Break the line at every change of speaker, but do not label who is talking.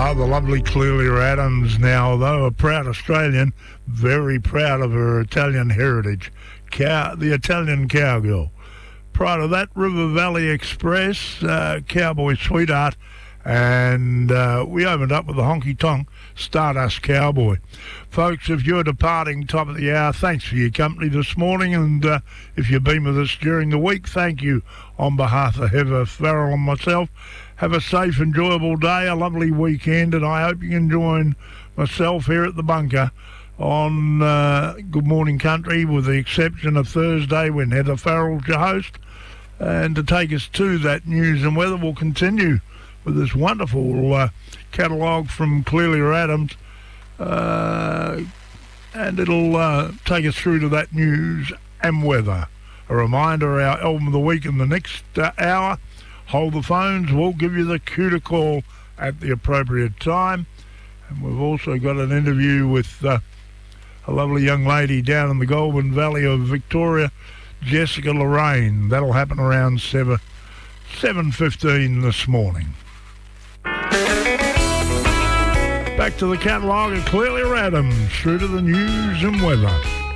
The lovely Clelia Adams, now, though a proud Australian, very proud of her Italian heritage. The Italian cowgirl. Prior to that, River Valley Express, Cowboy Sweetheart, and we opened up with the honky tonk Stardust Cowboy. Folks, if you're departing top of the hour, thanks for your company this morning, and if you've been with us during the week, thank you on behalf of Heather Farrell and myself. Have a safe, enjoyable day, a lovely weekend, and I hope you can join myself here at the bunker on Good Morning Country, with the exception of Thursday when Heather Farrell's your host. And to take us to that news and weather, we'll continue with this wonderful catalogue from Clelia Adams, and it'll take us through to that news and weather. A reminder, our album of the week in the next hour. Hold the phones, we'll give you the cue to call at the appropriate time. And we've also got an interview with a lovely young lady down in the Goulburn Valley of Victoria, Jessica Lorraine. That'll happen around 7:15 this morning. Back to the catalogue of Clelia Adams, through to the news and weather.